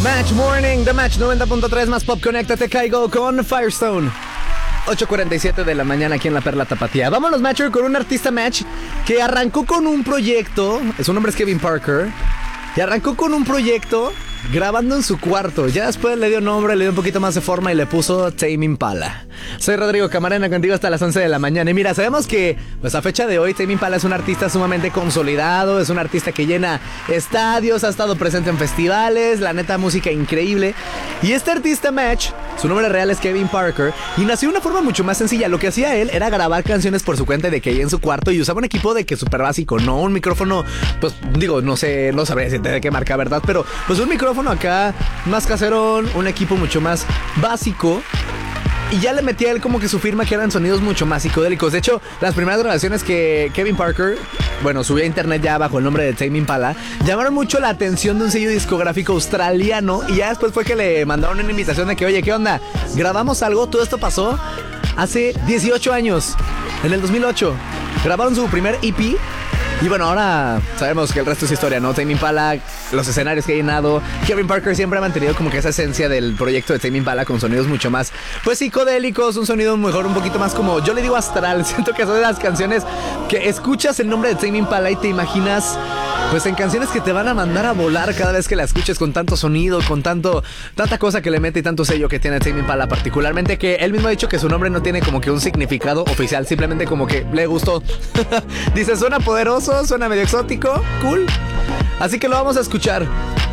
Match Morning, The Match 90.3 más Pop. Conéctate, caigo con Firestone. 8:47 de la mañana aquí en La Perla Tapatía. Vámonos, Matcher, con un artista Match que arrancó con un proyecto. Su nombre es Kevin Parker. Y arrancó con un proyecto grabando en su cuarto. Ya después le dio nombre, le dio un poquito más de forma y le puso Tame Impala. Soy Rodrigo Camarena, contigo hasta las 11 de la mañana. Y mira, sabemos que pues a fecha de hoy Tame Impala es un artista sumamente consolidado. Es un artista que llena estadios, ha estado presente en festivales. La neta, música increíble. Y este artista Match, su nombre real es Kevin Parker, y nació de una forma mucho más sencilla. Lo que hacía él era grabar canciones por su cuenta de que en su cuarto, y usaba un equipo de que súper básico, no un micrófono, pues digo, no sé, no sabría decirte de qué marca, ¿verdad? Pero pues un micrófono acá más caserón, un equipo mucho más básico. Y ya le metía él como que su firma, que eran sonidos mucho más psicodélicos. De hecho, las primeras grabaciones que Kevin Parker, bueno, subía a internet ya bajo el nombre de Tame Impala, llamaron mucho la atención de un sello discográfico australiano. Y ya después fue que le mandaron una invitación de que, oye, ¿qué onda? ¿Grabamos algo? Todo esto pasó hace 18 años, en el 2008. Grabaron su primer EP. Y bueno, ahora sabemos que el resto es historia, ¿no? Tame Impala, los escenarios que ha llenado. Kevin Parker siempre ha mantenido como que esa esencia del proyecto de Tame Impala, con sonidos mucho más, pues, psicodélicos, un sonido mejor, un poquito más como, yo le digo, astral. Siento que son de las canciones que escuchas el nombre de Tame Impala y te imaginas, pues, en canciones que te van a mandar a volar cada vez que la escuches, con tanto sonido, con tanta cosa que le mete y tanto sello que tiene Tame Impala, particularmente, que él mismo ha dicho que su nombre no tiene como que un significado oficial, simplemente como que le gustó. Dice, suena poderoso, suena medio exótico, cool. Así que lo vamos a escuchar.